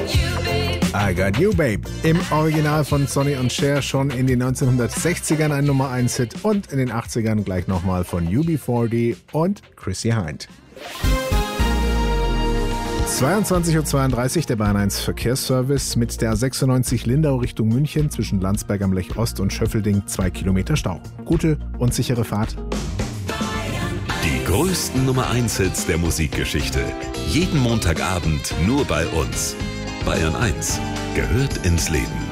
I Got You, Babe. Im Original von Sonny und Cher schon in den 1960ern ein Nummer-1-Hit und in den 80ern gleich nochmal von UB40 und Chrissy Hynde. 22:32 Uhr, der Bayern 1 Verkehrsservice mit der 96 Lindau Richtung München zwischen Landsberg am Lech Ost und Schöffelding 2 Kilometer Stau. Gute und sichere Fahrt. Die größten Nummer-1-Hits der Musikgeschichte. Jeden Montagabend nur bei uns. Bayern 1 gehört ins Leben.